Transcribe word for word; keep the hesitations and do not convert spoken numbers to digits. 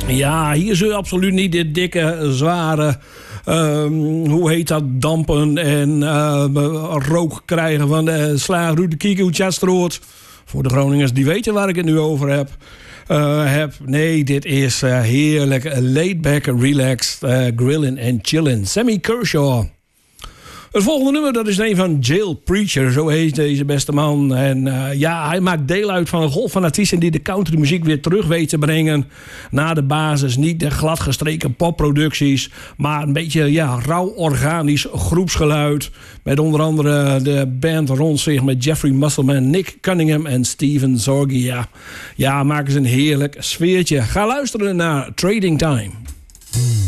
Ja, hier zul je absoluut niet dit dikke, zware... Um, hoe heet dat? Dampen en uh, rook krijgen van de slaagruut, de kiekoetjastroot. Voor de Groningers, die weten waar ik het nu over heb. Uh, heb. Nee, dit is uh, heerlijk. Laid back, relaxed, uh, grilling en chilling. Sammy Kershaw. Het volgende nummer, dat is een van Jail Preacher, zo heet deze beste man. En uh, ja, hij maakt deel uit van een golf van artiesten die de countrymuziek weer terug weten te brengen naar de basis. Niet de gladgestreken popproducties, maar een beetje ja, rauw organisch groepsgeluid. Met onder andere de band rond zich met Jeffrey Musselman, Nick Cunningham en Steven Zorgia. Ja, maken ze een heerlijk sfeertje. Ga luisteren naar Trading Time.